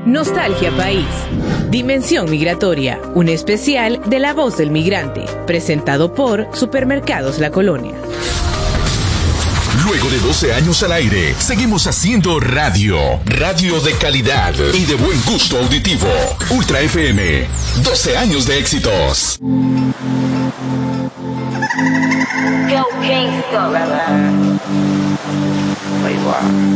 Nostalgia País. Dimensión Migratoria, un especial de La Voz del Migrante, presentado por Supermercados La Colonia. Luego de 12 años al aire, seguimos haciendo radio. Radio de calidad y de buen gusto auditivo. Ultra FM, 12 años de éxitos. Go Gangsta.